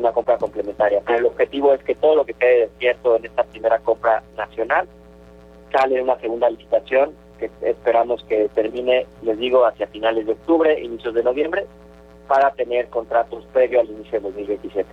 una compra complementaria. Pero el objetivo es que todo lo que quede despierto en esta primera compra nacional sale en una segunda licitación que esperamos que termine, les digo, hacia finales de octubre, inicios de noviembre, para tener contratos previo al inicio de 2027.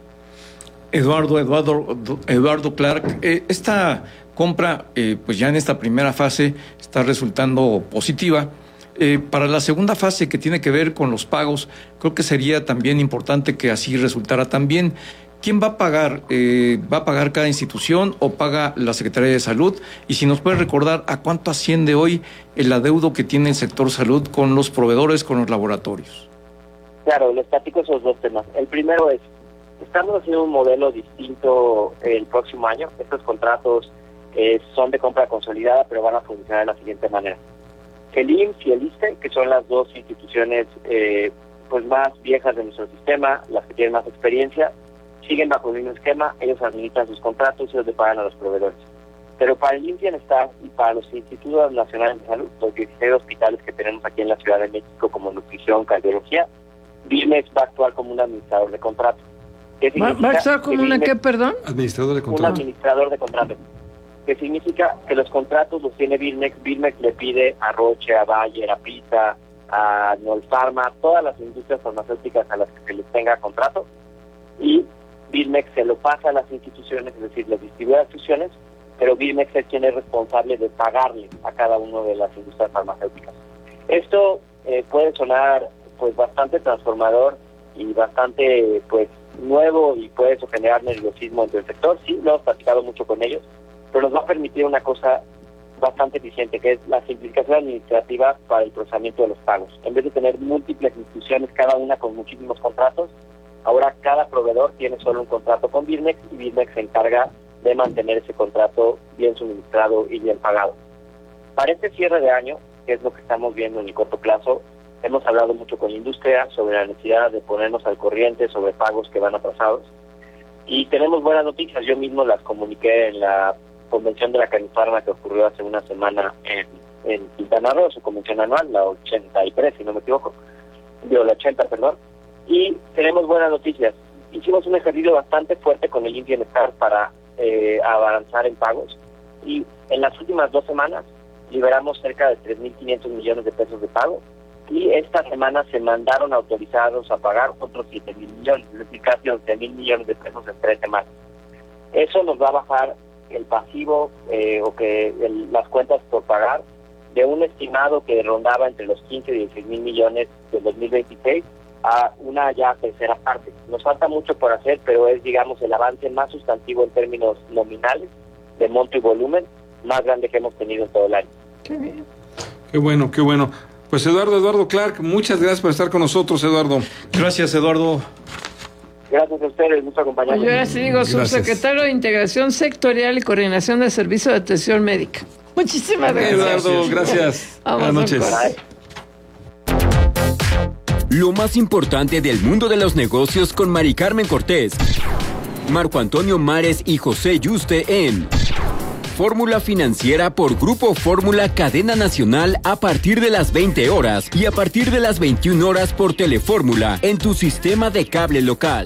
Eduardo Clark, esta compra, pues ya en esta primera fase está resultando positiva. Para la segunda fase, que tiene que ver con los pagos, creo que sería también importante que así resultara también. ¿Quién va a pagar? ¿Va a pagar cada institución o paga la Secretaría de Salud? Y si nos puede recordar a cuánto asciende hoy el adeudo que tiene el sector salud con los proveedores, con los laboratorios. Claro, les platico esos dos temas. El primero es, estamos haciendo un modelo distinto el próximo año. Estos contratos son de compra consolidada, pero van a funcionar de la siguiente manera. El IMSS y el ISSSTE, que son las dos instituciones pues más viejas de nuestro sistema, las que tienen más experiencia, siguen bajo el mismo esquema. Ellos administran sus contratos y ellos le pagan a los proveedores. Pero para el IMSS Bienestar y para los institutos nacionales de salud, los 16 hospitales que tenemos aquí en la Ciudad de México como nutrición, cardiología, BIRMEX va a actuar como un administrador de contrato. ¿Va a actuar como una qué, perdón? Administrador de contrato. Un administrador de contrato. Que significa que los contratos los tiene BIRMEX. BIRMEX le pide a Roche, a Bayer, a PISA, a Nolfarma, todas las industrias farmacéuticas a las que se les tenga contrato, y BIRMEX se lo pasa a las instituciones, es decir, les distribuye a las instituciones, pero BIRMEX es quien es responsable de pagarle a cada una de las industrias farmacéuticas. Esto puede sonar pues bastante transformador y bastante pues nuevo, y puede eso generar nerviosismo entre el sector. Sí, lo hemos platicado mucho con ellos, pero nos va a permitir una cosa bastante eficiente, que es la simplificación administrativa para el procesamiento de los pagos. En vez de tener múltiples instituciones, cada una con muchísimos contratos, ahora cada proveedor tiene solo un contrato con BIRMEX, y BIRMEX se encarga de mantener ese contrato bien suministrado y bien pagado. Para este cierre de año, que es lo que estamos viendo en el corto plazo, hemos hablado mucho con la industria sobre la necesidad de ponernos al corriente sobre pagos que van atrasados, y tenemos buenas noticias. Yo mismo las comuniqué en la convención de la Canifarma que ocurrió hace una semana en Quintana Roo, su convención anual, la 83, si no me equivoco, la 80, perdón, y tenemos buenas noticias. Hicimos un ejercicio bastante fuerte con el IMSS Bienestar para avanzar en pagos, y en las últimas 2 semanas liberamos cerca de 3.500 millones de pesos de pago, y esta semana se mandaron autorizados a pagar otros 7.000 millones, es decir, casi 11.000 millones de pesos en 3 semanas. Eso nos va a bajar el pasivo las cuentas por pagar de un estimado que rondaba entre los 15 y 16.000 millones de 2026 a una ya tercera parte. Nos falta mucho por hacer, pero es, digamos, el avance más sustantivo en términos nominales, de monto y volumen, más grande que hemos tenido en todo el año. Qué bien. Qué bueno, qué bueno. Pues Eduardo Clark, muchas gracias por estar con nosotros, Eduardo. Gracias, Eduardo. Gracias a ustedes, mucho acompañarnos. Yo ahora sí digo, subsecretario de Integración Sectorial y Coordinación de Servicios de Atención Médica. Muchísimas gracias. Eduardo, gracias. Buenas noches. Lo más importante del mundo de los negocios con Mari Carmen Cortés, Marco Antonio Mares y José Yuste en Fórmula Financiera por Grupo Fórmula Cadena Nacional a partir de las 20 horas y a partir de las 21 horas por Telefórmula en tu sistema de cable local.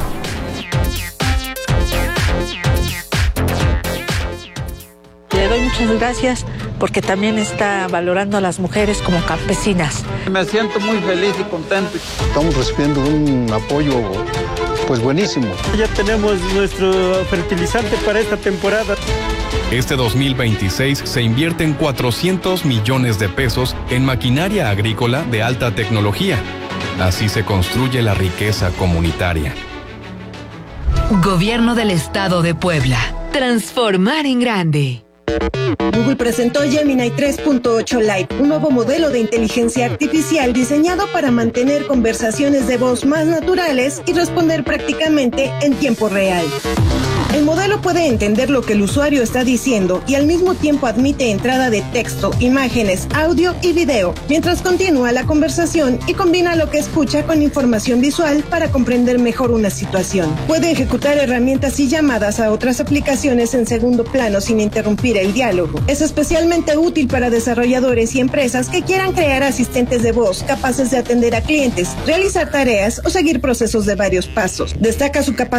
Le doy muchas gracias porque también está valorando a las mujeres como campesinas. Me siento muy feliz y contento. Estamos recibiendo un apoyo pues buenísimo. Ya tenemos nuestro fertilizante para esta temporada. Este 2026 se invierten 400 millones de pesos en maquinaria agrícola de alta tecnología. Así se construye la riqueza comunitaria. Gobierno del Estado de Puebla. Transformar en grande. Google presentó Gemini 3.8 Lite, un nuevo modelo de inteligencia artificial diseñado para mantener conversaciones de voz más naturales y responder prácticamente en tiempo real. El modelo puede entender lo que el usuario está diciendo y al mismo tiempo admite entrada de texto, imágenes, audio y video, mientras continúa la conversación y combina lo que escucha con información visual para comprender mejor una situación. Puede ejecutar herramientas y llamadas a otras aplicaciones en segundo plano sin interrumpir el diálogo. Es especialmente útil para desarrolladores y empresas que quieran crear asistentes de voz capaces de atender a clientes, realizar tareas o seguir procesos de varios pasos. Destaca su capacidad